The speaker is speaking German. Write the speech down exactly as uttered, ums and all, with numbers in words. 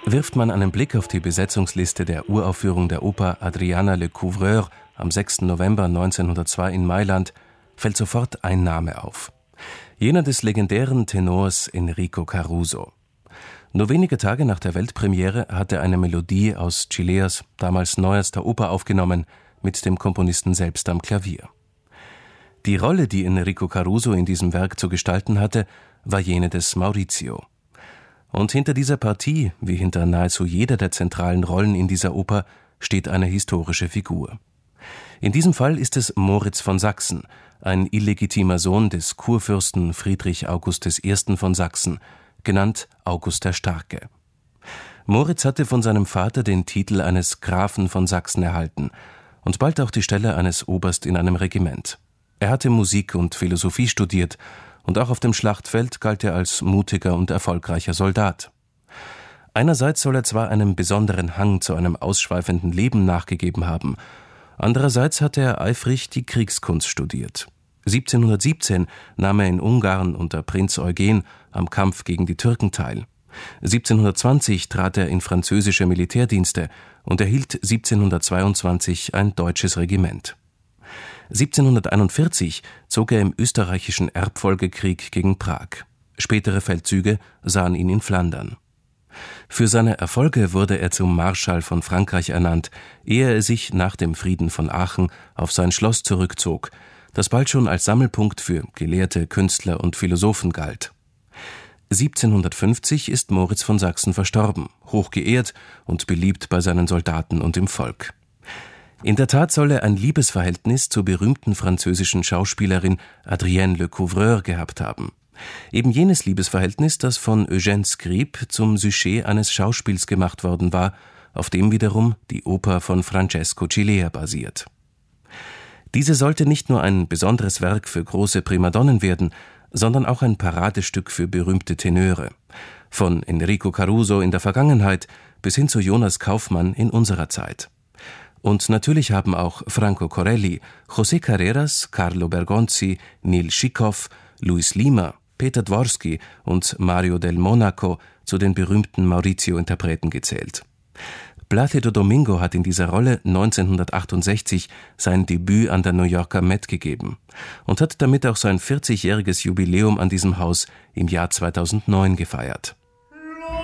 Wirft man einen Blick auf die Besetzungsliste der Uraufführung der Oper Adriana Lecouvreur am sechsten November neunzehnhundertzwei in Mailand, fällt sofort ein Name auf. Jener des legendären Tenors Enrico Caruso. Nur wenige Tage nach der Weltpremiere hat er eine Melodie aus Cileas damals neuester Oper aufgenommen, mit dem Komponisten selbst am Klavier. Die Rolle, die Enrico Caruso in diesem Werk zu gestalten hatte, war jene des Maurizio. Und hinter dieser Partie, wie hinter nahezu jeder der zentralen Rollen in dieser Oper, steht eine historische Figur. In diesem Fall ist es Moritz von Sachsen, ein illegitimer Sohn des Kurfürsten Friedrich August der Erste von Sachsen, genannt August der Starke. Moritz hatte von seinem Vater den Titel eines Grafen von Sachsen erhalten und bald auch die Stelle eines Oberst in einem Regiment. Er hatte Musik und Philosophie studiert, und auch auf dem Schlachtfeld galt er als mutiger und erfolgreicher Soldat. Einerseits soll er zwar einem besonderen Hang zu einem ausschweifenden Leben nachgegeben haben, andererseits hatte er eifrig die Kriegskunst studiert. siebzehnhundertsiebzehn nahm er in Ungarn unter Prinz Eugen am Kampf gegen die Türken teil. siebzehnhundertzwanzig trat er in französische Militärdienste und erhielt siebzehnhundertzweiundzwanzig ein deutsches Regiment. siebzehnhunderteinundvierzig zog er im österreichischen Erbfolgekrieg gegen Prag. Spätere Feldzüge sahen ihn in Flandern. Für seine Erfolge wurde er zum Marschall von Frankreich ernannt, ehe er sich nach dem Frieden von Aachen auf sein Schloss zurückzog, das bald schon als Sammelpunkt für Gelehrte, Künstler und Philosophen galt. siebzehnhundertfünfzig ist Moritz von Sachsen verstorben, hoch geehrt und beliebt bei seinen Soldaten und im Volk. In der Tat soll er ein Liebesverhältnis zur berühmten französischen Schauspielerin Adrienne Lecouvreur gehabt haben. Eben jenes Liebesverhältnis, das von Eugène Scribe zum Sujet eines Schauspiels gemacht worden war, auf dem wiederum die Oper von Francesco Cilea basiert. Diese sollte nicht nur ein besonderes Werk für große Primadonnen werden, sondern auch ein Paradestück für berühmte Tenöre. Von Enrico Caruso in der Vergangenheit bis hin zu Jonas Kaufmann in unserer Zeit. Und natürlich haben auch Franco Corelli, José Carreras, Carlo Bergonzi, Nil Schikow, Luis Lima, Peter Dvorsky und Mario del Monaco zu den berühmten Maurizio-Interpreten gezählt. Plácido Domingo hat in dieser Rolle neunzehnhundertachtundsechzig sein Debüt an der New Yorker Met gegeben und hat damit auch sein vierzigjähriges Jubiläum an diesem Haus im Jahr zweitausendneun gefeiert.